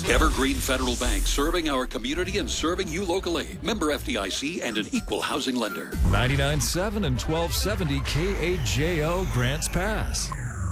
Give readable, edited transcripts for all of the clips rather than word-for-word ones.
Evergreen Federal Bank, serving our community and serving you locally. Member FDIC and an equal housing lender. 99.7 and 1270 KAJO Grants Pass.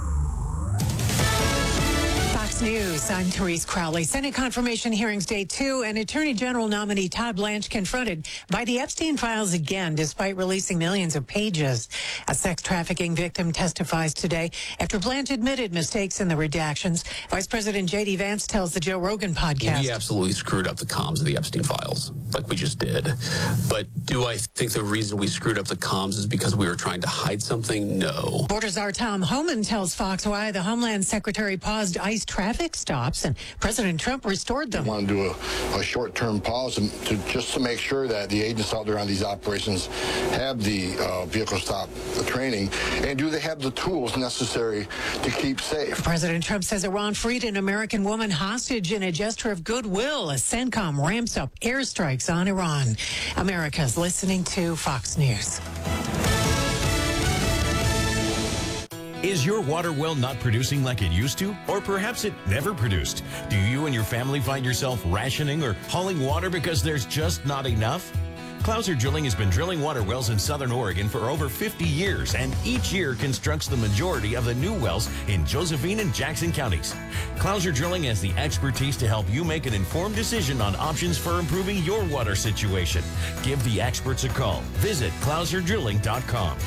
Fox News, I'm Therese Crowley. Senate confirmation hearings day 2, and Attorney General nominee Todd Blanche confronted by the Epstein files again, despite releasing millions of pages. A sex trafficking victim testifies today after Blanche admitted mistakes in the redactions. Vice President J.D. Vance tells the Joe Rogan podcast. We absolutely screwed up the comms of the Epstein files, like we just did. But do I think the reason we screwed up the comms is because we were trying to hide something? No. Border czar Tom Homan tells Fox why the Homeland Secretary paused ICE traffic stops and President Trump restored them. We want to do a short-term pause just to make sure that the agents out there on these operations have the vehicle stop training, and do they have the tools necessary to keep safe. President Trump says Iran freed an American woman hostage in a gesture of goodwill as CENTCOM ramps up airstrikes on Iran. America's listening to Fox News. Is your water well not producing like it used to? Or perhaps it never produced? Do you and your family find yourself rationing or hauling water because there's just not enough? Clouser Drilling has been drilling water wells in Southern Oregon for over 50 years and each year constructs the majority of the new wells in Josephine and Jackson counties. Clouser Drilling has the expertise to help you make an informed decision on options for improving your water situation. Give the experts a call. Visit ClouserDrilling.com.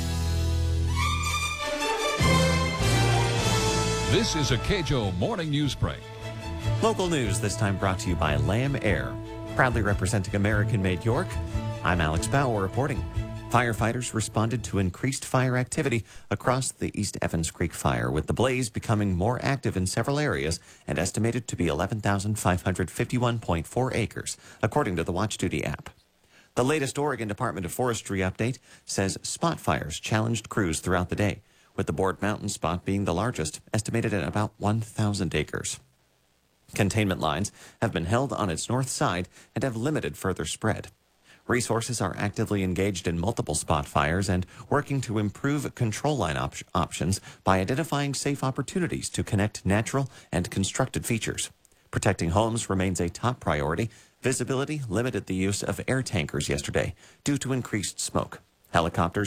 This is a KAJO Morning News Break. Local news, this time brought to you by Lamb Air. Proudly representing American-made York, I'm Alex Bauer reporting. Firefighters responded to increased fire activity across the East Evans Creek fire, with the blaze becoming more active in several areas and estimated to be 11,551.4 acres, according to the Watch Duty app. The latest Oregon Department of Forestry update says spot fires challenged crews throughout the day, with the Board Mountain spot being the largest, estimated at about 1,000 acres. Containment lines have been held on its north side and have limited further spread. Resources are actively engaged in multiple spot fires and working to improve control line options by identifying safe opportunities to connect natural and constructed features. Protecting homes remains a top priority. Visibility limited the use of air tankers yesterday due to increased smoke. Helicopters